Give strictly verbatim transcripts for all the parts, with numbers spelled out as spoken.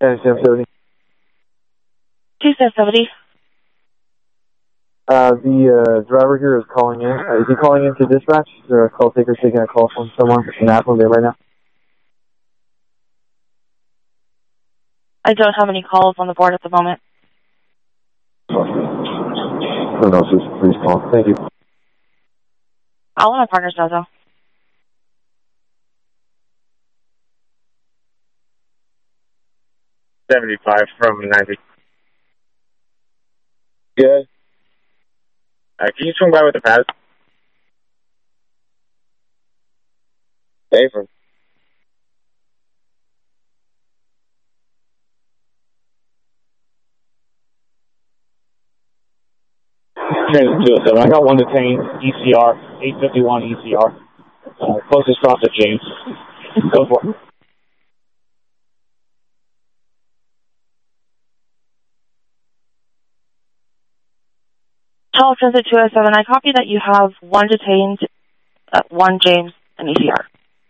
And seven seventy. two seven seventy. Uh, the uh, driver here is calling in. Uh, is he calling in to dispatch? Is there a call taker taking a call from someone in Nashville there right now? I don't have any calls on the board at the moment. Who knows? Please call. Thank you. All of my partners know, though. seventy-five from ninety. Good. Uh, can you swing by with the pads? Safer. I got one detained, E C R, eight fifty-one E C R. Uh, closest stop to James. Go for it. Tall Transit two oh seven, I copy that you have one detained, uh, one James, and E C R.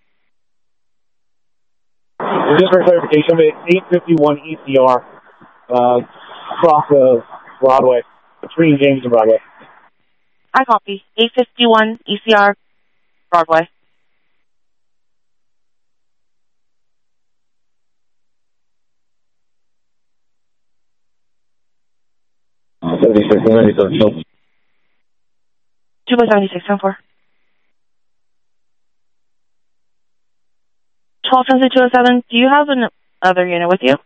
So just for clarification, eight fifty-one E C R, uh, across uh, Broadway, between James and Broadway. I copy. eight fifty-one E C R, Broadway. seventy-six, ninety-seven. two by seventy-six, ten four. Tall Transit two oh seven, do you have another unit with you?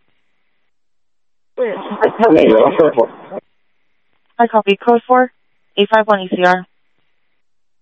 I copy. Code four, eight five one E C R.